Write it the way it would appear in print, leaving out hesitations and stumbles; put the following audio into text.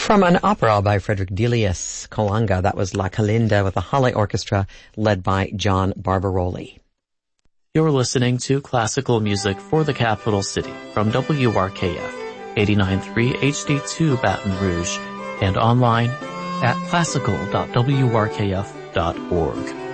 From an opera by Frederick Delius, Colanga, that was La Calinda with a Halle Orchestra led by John Barbaroli. You're listening to classical music for the capital city from WRKF 89.3 HD2 Baton Rouge and online at classical.wrkf.org.